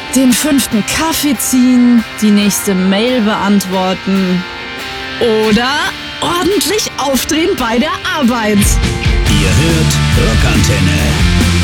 den 5. Kaffee ziehen, die nächste Mail beantworten oder ordentlich aufdrehen bei der Arbeit. Ihr hört Rockantenne.